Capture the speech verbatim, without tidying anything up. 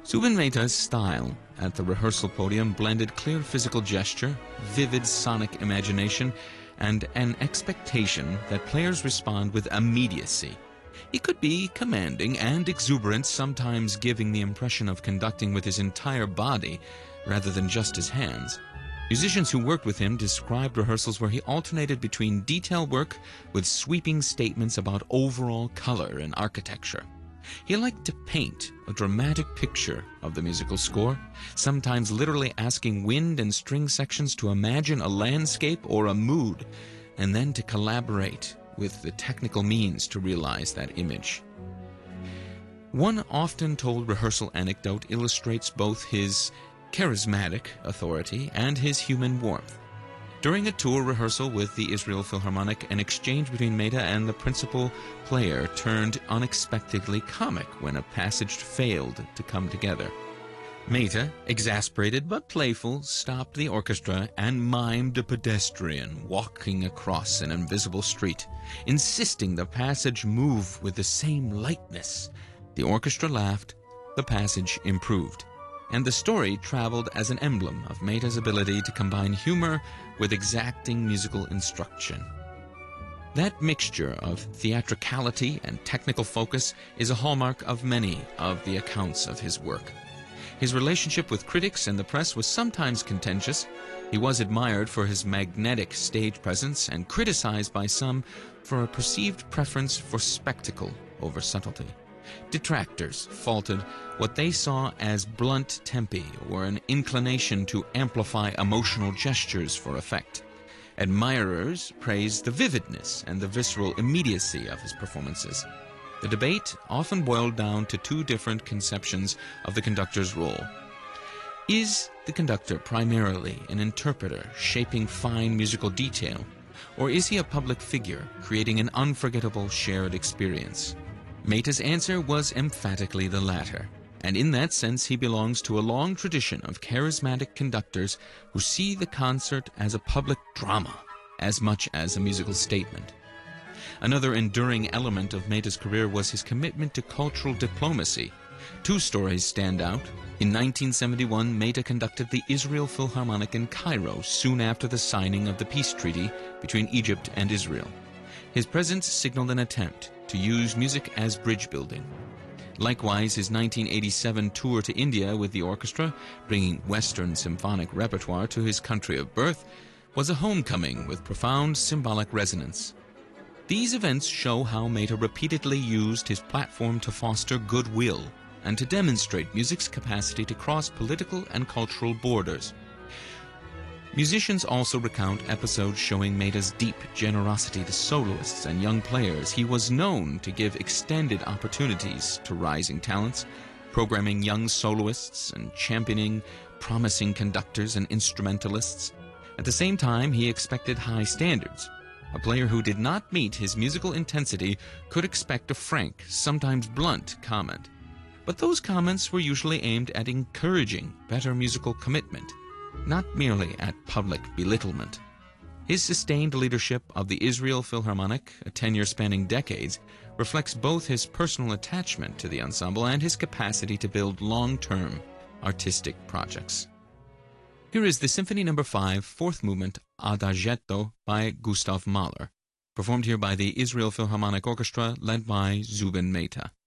Zubin Mehta's style at the rehearsal podium blended clear physical gesture, vivid sonic imagination, and an expectation that players respond with immediacy. He could be commanding and exuberant, sometimes giving the impression of conducting with his entire body rather than just his hands. Musicians who worked with him described rehearsals where he alternated between detail work with sweeping statements about overall color and architecture. He liked to paint a dramatic picture of the musical score, sometimes literally asking wind and string sections to imagine a landscape or a mood, and then to collaborate with the technical means to realize that image. One often told rehearsal anecdote illustrates both his charismatic authority and his human warmth. During a tour rehearsal with the Israel Philharmonic, an exchange between Mehta and the principal player turned unexpectedly comic when a passage failed to come together. Mehta, exasperated but playful, stopped the orchestra and mimed a pedestrian walking across an invisible street, insisting the passage move with the same lightness. The orchestra laughed, the passage improved, and the story traveled as an emblem of Mehta's ability to combine humor with exacting musical instruction. That mixture of theatricality and technical focus is a hallmark of many of the accounts of his work. His relationship with critics and the press was sometimes contentious. He was admired for his magnetic stage presence and criticized by some for a perceived preference for spectacle over subtlety. Detractors faulted what they saw as blunt tempi or an inclination to amplify emotional gestures for effect. Admirers praised the vividness and the visceral immediacy of his performances. The debate often boiled down to two different conceptions of the conductor's role. Is the conductor primarily an interpreter shaping fine musical detail, or is he a public figure creating an unforgettable shared experience? Mehta's answer was emphatically the latter, and in that sense he belongs to a long tradition of charismatic conductors who see the concert as a public drama as much as a musical statement. Another enduring element of Mehta's career was his commitment to cultural diplomacy. Two stories stand out. In nineteen seventy-one, Mehta conducted the Israel Philharmonic in Cairo soon after the signing of the peace treaty between Egypt and Israel. His presence signaled an attempt to use music as bridge building. Likewise, his nineteen eighty-seven tour to India with the orchestra, bringing Western symphonic repertoire to his country of birth, was a homecoming with profound symbolic resonance. These events show how Mehta repeatedly used his platform to foster goodwill and to demonstrate music's capacity to cross political and cultural borders. Musicians also recount episodes showing Mehta's deep generosity to soloists and young players. He was known to give extended opportunities to rising talents, programming young soloists and championing promising conductors and instrumentalists. At the same time, he expected high standards. A player who did not meet his musical intensity could expect a frank, sometimes blunt comment. But those comments were usually aimed at encouraging better musical commitment, not merely at public belittlement. His sustained leadership of the Israel Philharmonic, a tenure spanning decades, reflects both his personal attachment to the ensemble and his capacity to build long-term artistic projects. Here is the Symphony Number five, fourth movement, Adagietto by Gustav Mahler, performed here by the Israel Philharmonic Orchestra led by Zubin Mehta.